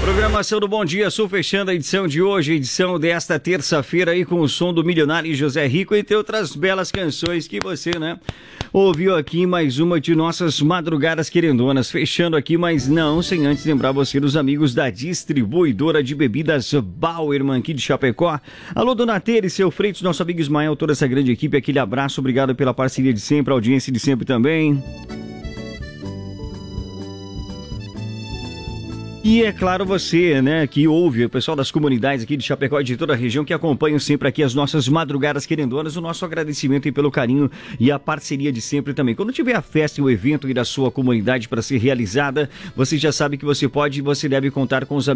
Programação do Bom Dia Sul fechando a edição de hoje, edição desta terça-feira aí com o som do Milionário José Rico, entre outras belas canções que você, ouviu aqui mais uma de nossas madrugadas querendonas, fechando aqui, mas não sem antes lembrar você dos amigos da distribuidora de bebidas Bauerman aqui de Chapecó. Alô, Dona Tere, seu Freitas, nosso amigo Ismael, toda essa grande equipe, aquele abraço, obrigado pela parceria de sempre, a audiência de sempre também. E é claro você, que ouve, o pessoal das comunidades aqui de Chapecó e de toda a região que acompanham sempre aqui as nossas madrugadas querendonas, o nosso agradecimento aí pelo carinho e a parceria de sempre também. Quando tiver a festa e o evento aí da sua comunidade para ser realizada, você já sabe que você pode e você deve contar com os amigos